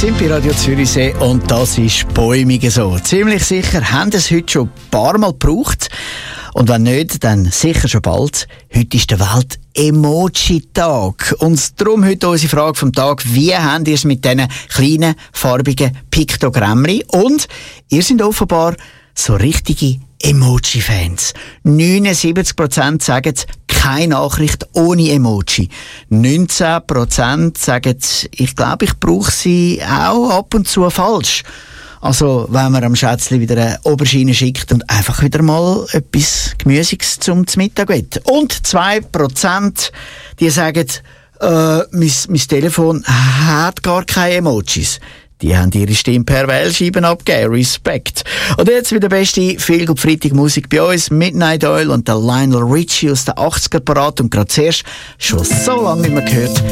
sind bei Radio Zürichsee und das ist Bäumige so. Ziemlich sicher haben es heute schon ein paar Mal gebraucht. Und wenn nicht, dann sicher schon bald. Heute ist der Welt-Emoji-Tag. Und darum heute unsere Frage vom Tag. Wie habt ihr es mit diesen kleinen, farbigen Piktogrammchen? Und ihr seid offenbar so richtige Emoji-Fans. 79% sagen keine Nachricht ohne Emoji. 19% sagen, ich glaube, ich brauche sie auch ab und zu falsch. Also, wenn man am Schätzli wieder eine Aubergine schickt und einfach wieder mal etwas Gemüsiges zum Mittag will. Und 2%, die sagen, mein Telefon hat gar keine Emojis. Die haben ihre Stimme per Wählscheiben abgegeben. Respekt. Und jetzt wieder beste Feel-Good-Freitag-Musik bei uns. Midnight Oil und der Lionel Richie aus den 80er parat. Und gerade zuerst, schon so lange nicht mehr gehört,